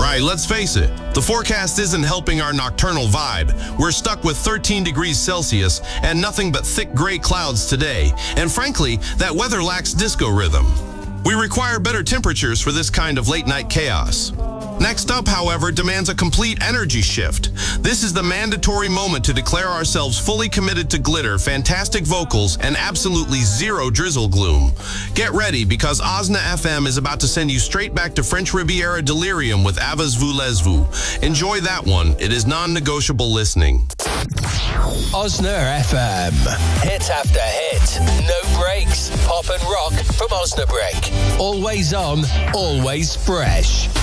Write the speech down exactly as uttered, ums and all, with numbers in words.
Right, let's face it, the forecast isn't helping our nocturnal vibe. We're stuck with thirteen degrees Celsius and nothing but thick gray clouds today. And frankly, that weather lacks disco rhythm. We require better temperatures for this kind of late-night chaos. Next up, however, demands a complete energy shift. This is the mandatory moment to declare ourselves fully committed to glitter, fantastic vocals, and absolutely zero drizzle gloom. Get ready, because Osna F M is about to send you straight back to French Riviera delirium with Avaz Vous Les Vous. Enjoy that one. It is non-negotiable listening. Osna F M. Hit after hit. No breaks. Pop and rock from Osnabrück. Always on, always fresh.